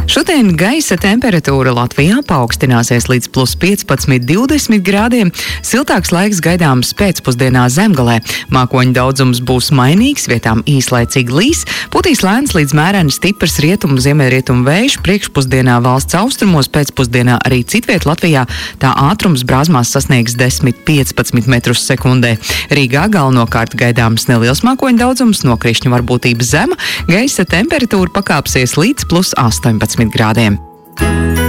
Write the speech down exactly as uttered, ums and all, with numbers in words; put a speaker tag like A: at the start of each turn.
A: Šodien gaisa temperatūra Latvijā paaugstināsies līdz plus piecpadsmit, divdesmit grādiem. Siltāks laiks gaidāms pēcpusdienā Zemgalē. Mākoņu daudzums būs mainīgs, vietām īslaicīgi līs. Putīs lēns līdz mēreni stiprs rietumu ziemeļrietumu vējš. Priekšpusdienā valsts austrumos, pēcpusdienā arī citviet Latvijā. Tā ātrums brāzmās sasniegs desmit līdz piecpadsmit metrus sekundē. Rīgā galvenokārt gaidāms neliels mākoņu daudzums, nokrišņu varbūtība zema. Gaisa temperatūra pakāpsies līdz plus astoņpadsmit grādiem.